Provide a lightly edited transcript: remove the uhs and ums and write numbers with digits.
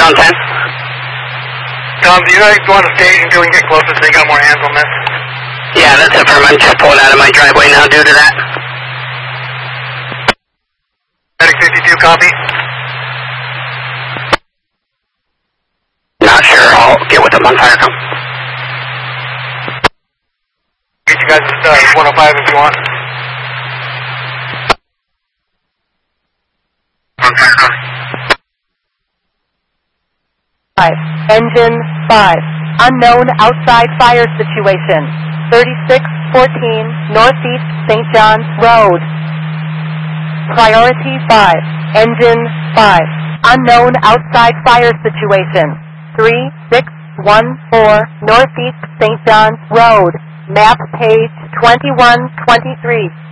on 10. Tom, do you guys go on the stage until we can get closer so you got more hands on this? Yeah, that's it for I'm just pulling out of my driveway now due to that. Medic 52, copy. Not sure. I'll get with them on fire come. Get you guys to 105 if you want. On fire come. 5. Engine 5. Unknown outside fire situation. 3614 Northeast St. John's Road. Priority 5. Engine 5. Unknown outside fire situation. 3614 Northeast St. John's Road. Map page 2123.